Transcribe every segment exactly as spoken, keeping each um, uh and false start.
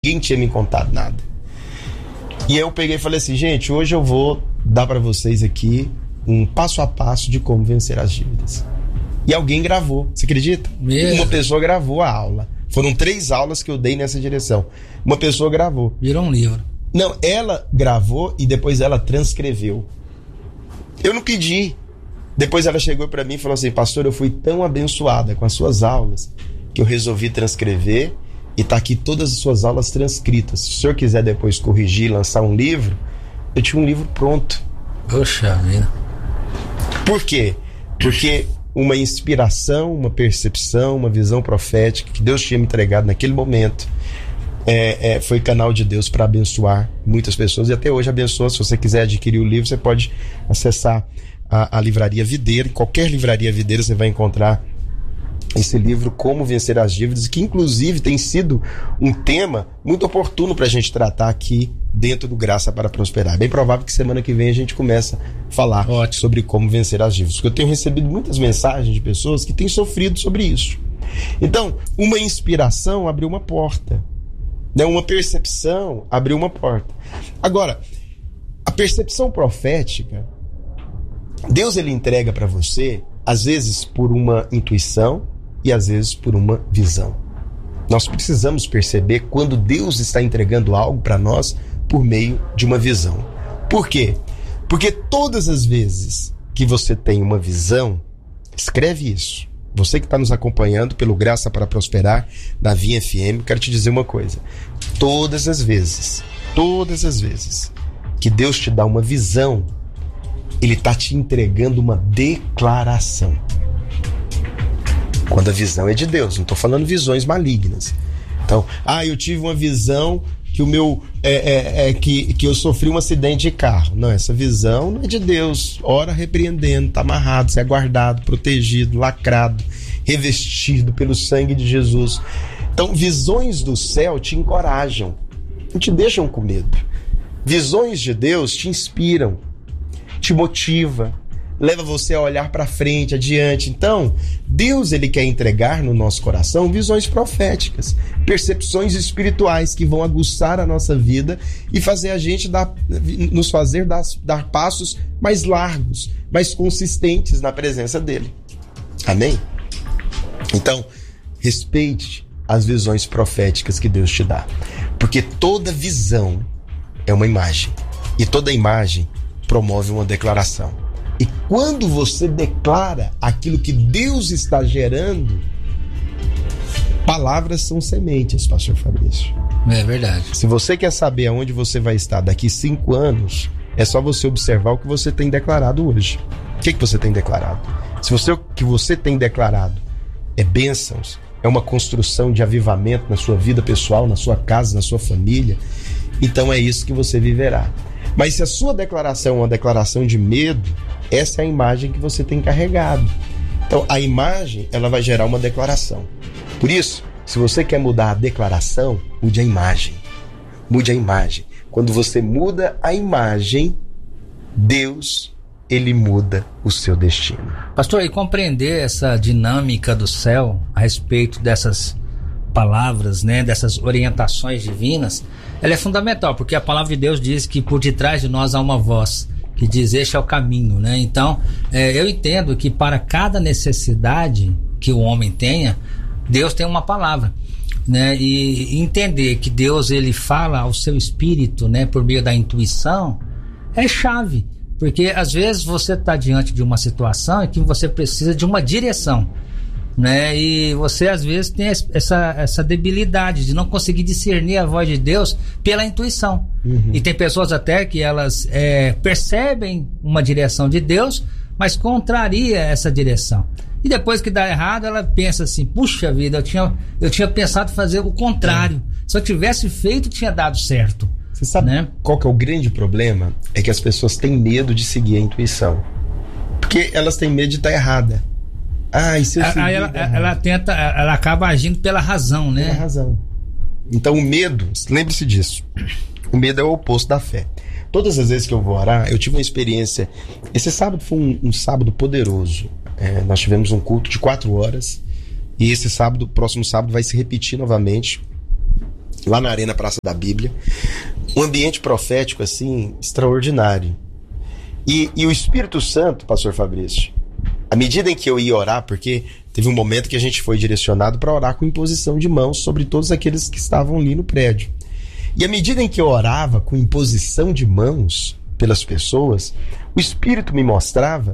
Ninguém tinha me contado nada. E aí eu peguei e falei assim, gente, hoje eu vou dar para vocês aqui um passo a passo de como vencer as dívidas. E alguém gravou, você acredita? Mesmo? Uma pessoa gravou a aula. Foram três aulas que eu dei nessa direção. Uma pessoa gravou. Virou um livro. Não, ela gravou e depois ela transcreveu. Eu não pedi. Depois ela chegou para mim e falou assim, pastor, eu fui tão abençoada com as suas aulas que eu resolvi transcrever e tá aqui todas as suas aulas transcritas. Se o senhor quiser depois corrigir, lançar um livro, eu tinha um livro pronto. Poxa vida. Por quê? Porque uma inspiração, uma percepção, uma visão profética que Deus tinha me entregado naquele momento é, é, foi canal de Deus para abençoar muitas pessoas e até hoje abençoa. Se você quiser adquirir o livro, você pode acessar a, a livraria Videira. Em qualquer livraria Videira você vai encontrar esse livro, Como Vencer as Dívidas, que inclusive tem sido um tema muito oportuno para a gente tratar aqui dentro do Graça para Prosperar. É bem provável que semana que vem a gente comece a falar Ótimo. sobre como vencer as dívidas, porque eu tenho recebido muitas mensagens de pessoas que têm sofrido sobre isso. Então, uma inspiração abriu uma porta, né? Uma percepção abriu uma porta. Agora, a percepção profética, Deus ele entrega para você, às vezes por uma intuição e às vezes por uma visão. Nós precisamos perceber quando Deus está entregando algo para nós por meio de uma visão. Por quê? Porque todas as vezes que você tem uma visão, escreve isso. Você que está nos acompanhando pelo Graça para Prosperar da Vinha F M, quero te dizer uma coisa. Todas as vezes, todas as vezes que Deus te dá uma visão, Ele está te entregando uma declaração. Quando a visão é de Deus, não estou falando visões malignas. Então, ah, eu tive uma visão que o meu é, é, é que, que eu sofri um acidente de carro. Não, essa visão não é de Deus. Ora repreendendo, está amarrado, você é guardado, protegido, lacrado, revestido pelo sangue de Jesus. Então, visões do céu te encorajam, não te deixam com medo. Visões de Deus te inspiram, te motiva, leva você a olhar para frente, adiante. Então, Deus ele quer entregar no nosso coração visões proféticas, percepções espirituais que vão aguçar a nossa vida e fazer a gente dar, nos fazer dar, dar passos mais largos, mais consistentes na presença dele. Amém? Então, respeite as visões proféticas que Deus te dá, porque toda visão é uma imagem e toda imagem promove uma declaração. E quando você declara aquilo que Deus está gerando, palavras são sementes, pastor Fabrício. É verdade. Se você quer saber aonde você vai estar daqui cinco anos, é só você observar o que você tem declarado hoje. O que, que você tem declarado? Se você, o que você tem declarado é bênçãos, é uma construção de avivamento na sua vida pessoal, na sua casa, na sua família, então é isso que você viverá. Mas se a sua declaração é uma declaração de medo, essa é a imagem que você tem carregado. Então a imagem, ela vai gerar uma declaração. Por isso, se você quer mudar a declaração, mude a imagem. Mude a imagem. Quando você muda a imagem, Deus, ele muda o seu destino. Pastor, e compreender essa dinâmica do céu a respeito dessas palavras, né, dessas orientações divinas, ela é fundamental, porque a palavra de Deus diz que por detrás de nós há uma voz que diz: este é o caminho, né? Então, é, eu entendo que para cada necessidade que o homem tenha, Deus tem uma palavra, né? E entender que Deus ele fala ao seu espírito, né, por meio da intuição, é chave, porque às vezes você está diante de uma situação em que você precisa de uma direção, né? E você às vezes tem essa, essa debilidade de não conseguir discernir a voz de Deus pela intuição. Uhum. E tem pessoas até que elas é, percebem uma direção de Deus, mas contraria essa direção. E depois que dá errado, ela pensa assim: puxa vida, eu tinha, eu tinha pensado fazer o contrário. É. Se eu tivesse feito, tinha dado certo. Você sabe, né, qual que é o grande problema? É que as pessoas têm medo de seguir a intuição, porque elas têm medo de estar errada. Ah, e se eu seguir, Aí ela, ela tenta, ela acaba agindo pela razão, né? Pela razão. Então o medo, lembre-se disso, o medo é o oposto da fé. Todas as vezes que eu vou orar, eu tive uma experiência. Esse sábado foi um, um sábado poderoso. É, nós tivemos um culto de quatro horas e esse sábado, próximo sábado, vai se repetir novamente. lá na Arena Praça da Bíblia, um ambiente profético assim extraordinário. E, e o Espírito Santo, pastor Fabrício, à medida em que eu ia orar, porque teve um momento que a gente foi direcionado para orar com imposição de mãos sobre todos aqueles que estavam ali no prédio. E à medida em que eu orava com imposição de mãos pelas pessoas, o Espírito me mostrava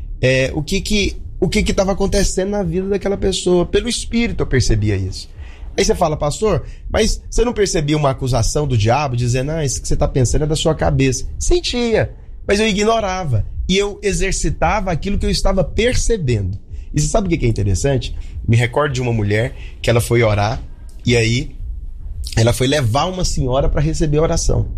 é, o que que o que que estava acontecendo na vida daquela pessoa. Pelo Espírito eu percebia isso. Aí você fala, pastor, mas você não percebia uma acusação do diabo dizendo, ah, isso que você está pensando é da sua cabeça? Sentia, mas eu ignorava. E eu exercitava aquilo que eu estava percebendo. E você sabe o que é interessante? Me recordo de uma mulher que ela foi orar e aí ela foi levar uma senhora para receber a oração.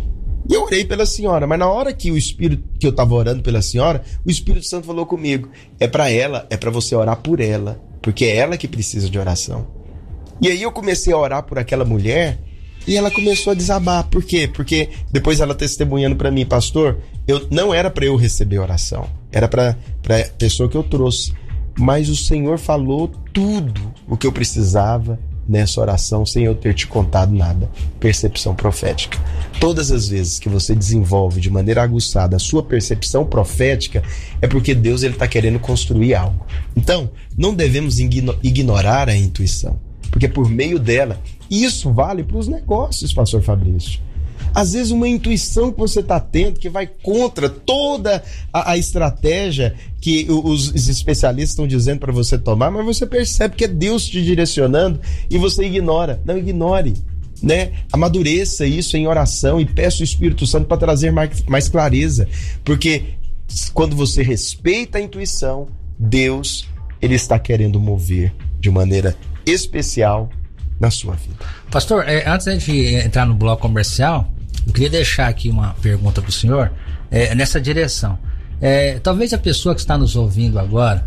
E eu orei pela senhora, mas na hora que o Espírito, que eu estava orando pela senhora, o Espírito Santo falou comigo, é para ela, é para você orar por ela, porque é ela que precisa de oração. E aí eu comecei a orar por aquela mulher e ela começou a desabar. Por quê? Porque depois ela testemunhando para mim, pastor, eu, não era para eu receber oração, era para a pessoa que eu trouxe. Mas o Senhor falou tudo o que eu precisava nessa oração sem eu ter te contado nada. Percepção profética. Todas as vezes que você desenvolve de maneira aguçada a sua percepção profética, é porque Deus ele está querendo construir algo. Então, não devemos igno- ignorar a intuição, porque por meio dela, isso vale para os negócios, pastor Fabrício. Às vezes uma intuição que você está tendo que vai contra toda a, a estratégia que os, os especialistas estão dizendo para você tomar, mas você percebe que é Deus te direcionando e você ignora. Não ignore, né? Amadureça isso em oração e peça o Espírito Santo para trazer mais, mais clareza, porque quando você respeita a intuição, Deus ele está querendo mover de maneira especial na sua vida. Pastor, é, antes da gente entrar no bloco comercial, eu queria deixar aqui uma pergunta para o senhor é, nessa direção. É, talvez a pessoa que está nos ouvindo agora,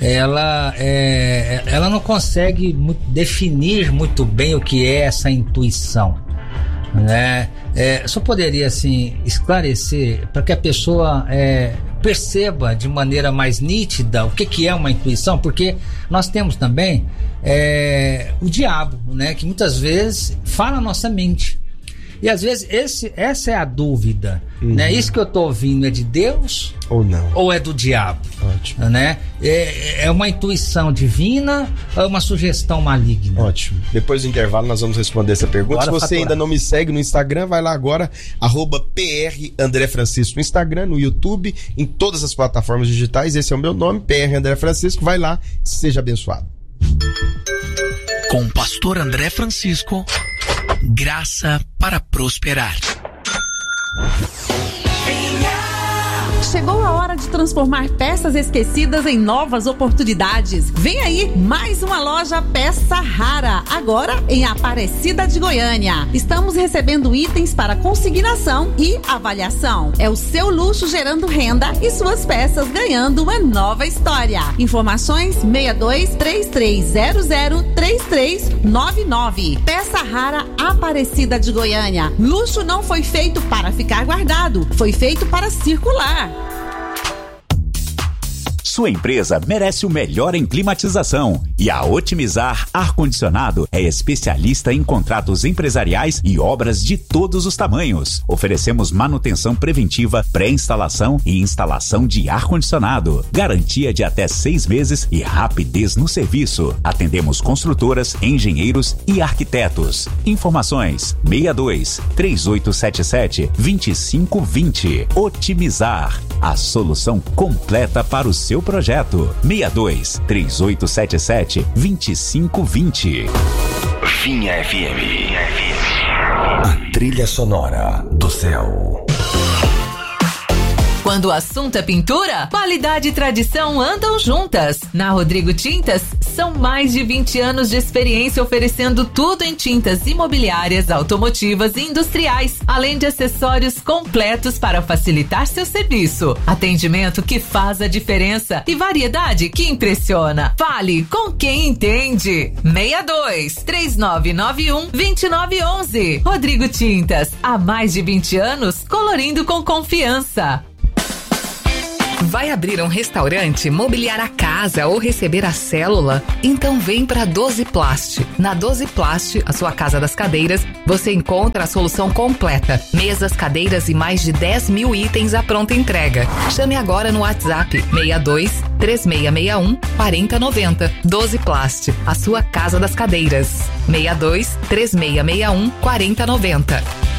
ela, é, ela não consegue muito, definir muito bem o que é essa intuição, né? É, só poderia assim esclarecer para que a pessoa é, perceba de maneira mais nítida o que, que é uma intuição, porque nós temos também é, o diabo, né, que muitas vezes fala a nossa mente. E às vezes esse, essa é a dúvida, uhum. né? Isso que eu estou ouvindo é de Deus ou não? Ou é do diabo? Ótimo. Né? É, é uma intuição divina ou é uma sugestão maligna? Ótimo. Depois do intervalo nós vamos responder essa pergunta. Bora Se você faturar. Ainda não me segue no Instagram, vai lá agora, arroba P R André Francisco no Instagram, no YouTube, em todas as plataformas digitais. Esse é o meu nome, P R André Francisco. Vai lá, seja abençoado. Com o pastor André Francisco, graça para prosperar. Chegou a hora de transformar peças esquecidas em novas oportunidades. Vem aí mais uma loja Peça Rara, agora em Aparecida de Goiânia. Estamos recebendo itens para consignação e avaliação. É o seu luxo gerando renda e suas peças ganhando uma nova história. Informações seis dois três três zero zero três três nove nove. Peça Rara, Aparecida de Goiânia. Luxo não foi feito para ficar guardado, foi feito para circular. Sua empresa merece o melhor em climatização e a Otimizar Ar-Condicionado é especialista em contratos empresariais e obras de todos os tamanhos. Oferecemos manutenção preventiva, pré-instalação e instalação de ar-condicionado. Garantia de até seis meses e rapidez no serviço. Atendemos construtoras, engenheiros e arquitetos. Informações seis dois três oito sete sete dois cinco dois zero. Otimizar, a solução completa para o seu projeto. seis dois três oito sete sete dois cinco dois zero. Vinha F M. A trilha sonora do céu. Quando o assunto é pintura, qualidade e tradição andam juntas. Na Rodrigo Tintas, são mais de vinte anos de experiência oferecendo tudo em tintas imobiliárias, automotivas e industriais, além de acessórios completos para facilitar seu serviço. Atendimento que faz a diferença e variedade que impressiona. Fale com quem entende. seis dois três nove nove um dois nove um um. Rodrigo Tintas, há mais de vinte anos, colorindo com confiança. Vai abrir um restaurante, mobiliar a casa ou receber a célula? Então vem para doze Plast. Na doze Plast, a sua casa das cadeiras, você encontra a solução completa. Mesas, cadeiras e mais de dez mil itens à pronta entrega. Chame agora no WhatsApp seis dois, três seis seis um, quatro zero nove zero. doze Plast, a sua casa das cadeiras. seis dois, três seis seis um, quatro zero nove zero.